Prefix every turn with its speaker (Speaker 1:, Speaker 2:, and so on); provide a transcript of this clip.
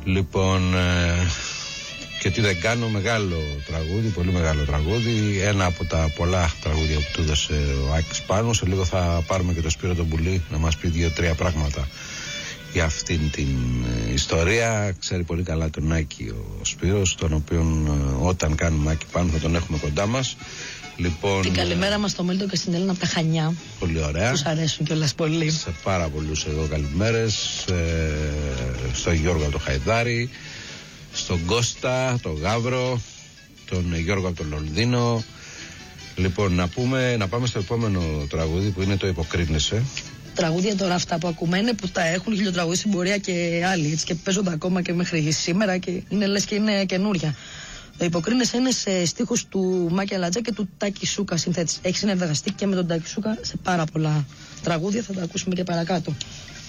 Speaker 1: Λοιπόν, και τι δεν κάνω, μεγάλο τραγούδι, πολύ μεγάλο τραγούδι. Ένα από τα πολλά τραγούδια που του έδωσε ο Άκης Πάνος. Σε λίγο θα πάρουμε και το Σπύρο τον Πουλή να μας πει 2-3 πράγματα για αυτήν την ιστορία. Ξέρει πολύ καλά τον Άκη ο Σπύρος, τον οποίον όταν κάνουμε Άκη Πάνο θα τον έχουμε κοντά μας. Λοιπόν,
Speaker 2: την καλημέρα μας στο Μέλτο και στην Έλληνα από τα Χανιά.
Speaker 1: Πολύ ωραία.
Speaker 2: Τους αρέσουν κιόλας πολύ.
Speaker 1: Σε πάρα πολλούς εδώ καλημέρες. Στον Γιώργο από το Χαϊδάρι, στον Κώστα, τον Γαύρο, τον Γιώργο από το Λονδίνο. Λοιπόν, να πάμε στο επόμενο τραγούδι που είναι το Υποκρίνεσαι.
Speaker 2: Τραγούδια τώρα αυτά που ακούμε είναι που τα έχουν χιλιοτραγούδι στην πορεία και άλλοι, έτσι, και παίζονται ακόμα και μέχρι σήμερα και είναι λες και είναι καινούρια. Το Υποκρίνεσαι είναι σε στίχους του Μάκη Αλατζά και του Τάκη Σούκα συνθέτης. Έχει συνεργαστεί και με τον Τάκη Σούκα σε πάρα πολλά τραγούδια, θα τα ακούσουμε και παρακάτω.